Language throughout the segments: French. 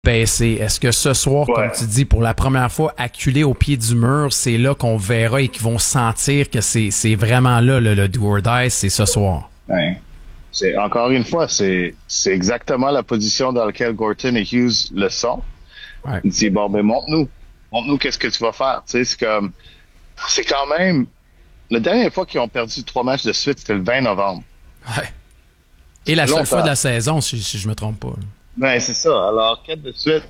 baisser. Est-ce que ce soir, Ouais. comme tu dis, pour la première fois, acculé au pied du mur, c'est là qu'on verra et qu'ils vont sentir que c'est vraiment là le do or die, c'est ce soir? Ouais. Encore une fois, c'est exactement la position dans laquelle Gorton et Hughes le sont. Ouais. Il dit, bon, ben, montre-nous qu'est-ce que tu vas faire. Tu sais, c'est quand même, la dernière fois qu'ils ont perdu 3 matchs de suite, c'était le 20 novembre. Ouais. Et la seule Longtemps. fois de la saison, si je me trompe pas. Ben, c'est ça. Alors, 4 de suite,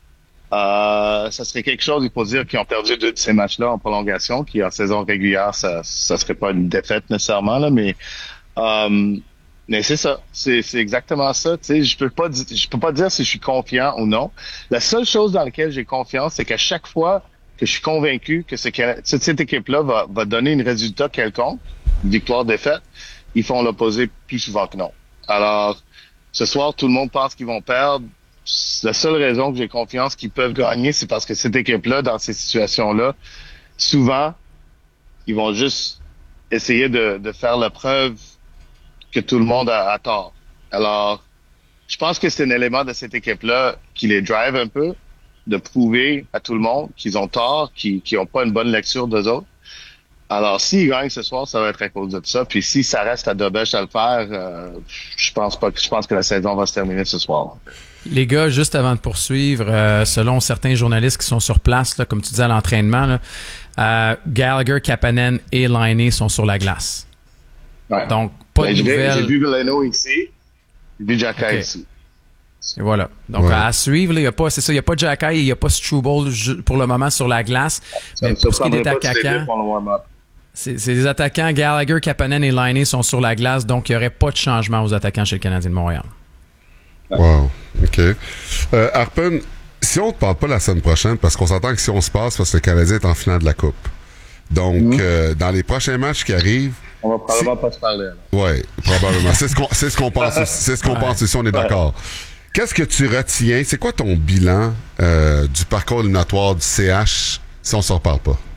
ça serait quelque chose, il faut dire qu'ils ont perdu 2 de ces matchs-là en prolongation, qui en saison régulière, ça serait pas une défaite nécessairement, là, mais c'est ça. C'est exactement ça. Tu sais, je peux pas dire si je suis confiant ou non. La seule chose dans laquelle j'ai confiance, c'est qu'à chaque fois que je suis convaincu que cette équipe-là va donner un résultat quelconque, victoire-défaite, ils font l'opposé plus souvent que non. Alors, ce soir, tout le monde pense qu'ils vont perdre. La seule raison que j'ai confiance qu'ils peuvent gagner, c'est parce que cette équipe-là, dans ces situations-là, souvent, ils vont juste essayer de faire la preuve que tout le monde a tort. Alors, je pense que c'est un élément de cette équipe-là qui les drive un peu, de prouver à tout le monde qu'ils ont tort, qu'ils n'ont pas une bonne lecture d'eux autres. Alors, s'ils gagnent ce soir, ça va être à cause de ça. Puis si ça reste à Dobèche à le faire, je pense que la saison va se terminer ce soir. Les gars, juste avant de poursuivre, selon certains journalistes qui sont sur place, là, comme tu dis à l'entraînement, là, Gallagher, Kapanen et Laine sont sur la glace. Ouais. Donc, pas de nouvelles. J'ai vu Veleno ici, j'ai vu Jacky Okay. ici. Et voilà. Donc, Ouais. à suivre, il n'y a pas, c'est ça, il n'y a pas Jacky et il n'y a pas Struble pour le moment sur la glace. Ça Mais me pour ce qui est des surprendrait pas si les deux attaquants, font le warm-up. c'est des attaquants, Gallagher, Kapanen et Laine sont sur la glace, donc il n'y aurait pas de changement aux attaquants chez le Canadien de Montréal. Wow. OK. Harpen, si on ne te parle pas la semaine prochaine, parce qu'on s'entend que si on se passe, parce que le Canadien est en finale de la Coupe. Donc, dans les prochains matchs qui arrivent, On va probablement pas se parler. Alors. ouais, probablement. C'est ce qu'on pense. C'est ce qu'on pense ici, on est d'accord. Qu'est-ce que tu retiens? C'est quoi ton bilan du parcours éliminatoire du CH si on ne s'en reparle pas?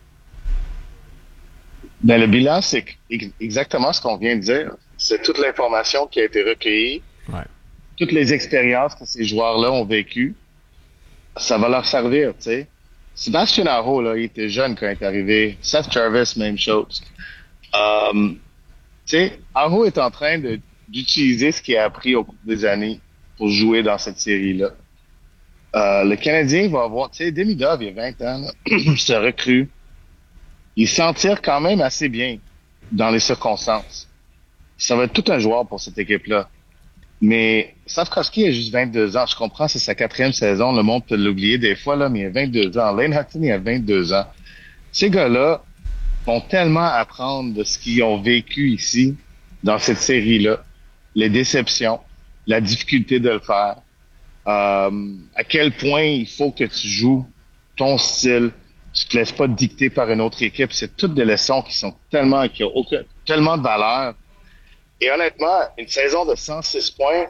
Ben, le bilan, c'est exactement ce qu'on vient de dire. C'est toute l'information qui a été recueillie, Ouais. toutes les expériences que ces joueurs-là ont vécues. Ça va leur servir, tu sais. Sébastien Aho, là, il était jeune quand il est arrivé. Seth Jarvis, même chose. Tu sais, Aho est en train d'utiliser ce qu'il a appris au cours des années pour jouer dans cette série-là. Le Canadien va avoir, tu sais, Demidov, il y a 20 ans, là, c'est recrue. Il s'en tire quand même assez bien dans les circonstances. Ça va être tout un joueur pour cette équipe-là. Mais Slavkovski a juste 22 ans. Je comprends, c'est sa 4e saison. Le monde peut l'oublier des fois, là, mais il a 22 ans. Lane Hutton, il a 22 ans. Ces gars-là vont tellement apprendre de ce qu'ils ont vécu ici, dans cette série-là. Les déceptions, la difficulté de le faire. À quel point il faut que tu joues ton style. Tu te laisses pas dicter par une autre équipe. C'est toutes des leçons qui ont tellement de valeur. Et honnêtement, une saison de 106 points,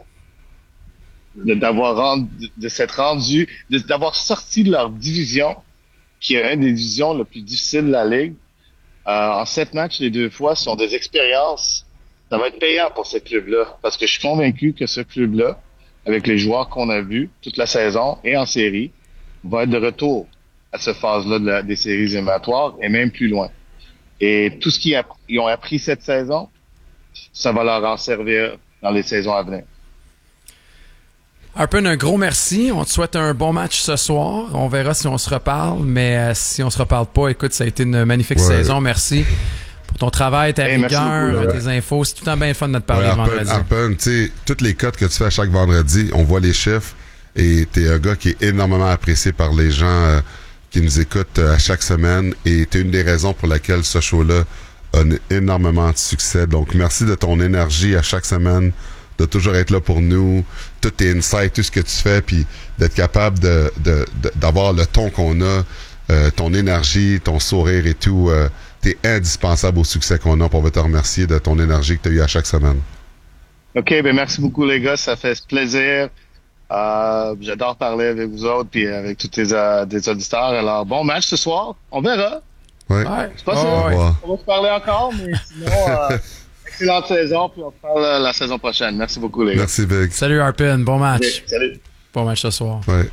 d'avoir sorti de leur division, qui est une des divisions les plus difficiles de la Ligue, en 7 matchs les 2 fois, sont des expériences. Ça va être payant pour ce club-là. Parce que je suis convaincu que ce club-là, avec les joueurs qu'on a vus toute la saison et en série, va être de retour à cette phase-là des séries éliminatoires et même plus loin. Et tout ce qu'ils ont appris cette saison, ça va leur en servir dans les saisons à venir. Harpen, un gros merci. On te souhaite un bon match ce soir. On verra si on se reparle, mais si on se reparle pas, écoute, ça a été une magnifique saison. Merci pour ton travail, ta rigueur, tes infos. C'est tout le temps bien fun de te parler le vendredi. Harpen, tu sais, toutes les cotes que tu fais à chaque vendredi, on voit les chiffres et t'es un gars qui est énormément apprécié par les gens qui nous écoutent à chaque semaine et t'es une des raisons pour laquelle ce show-là a énormément de succès. Donc, merci de ton énergie à chaque semaine, de toujours être là pour nous, tous tes insights, tout ce que tu fais, puis d'être capable d'avoir le ton qu'on a, ton énergie, ton sourire et tout. T'es indispensable au succès qu'on a. On veut te remercier de ton énergie que tu as eu à chaque semaine. OK, ben merci beaucoup les gars, ça fait plaisir. J'adore parler avec vous autres puis avec tous des auditeurs. Alors, bon match ce soir. On verra. Ouais. C'est pas sûr. On va se parler encore, mais sinon, excellente saison, puis on se parle la saison prochaine. Merci beaucoup, les gars. Merci, Big. Salut Harpen, bon match. Salut. Bon match ce soir. Ouais.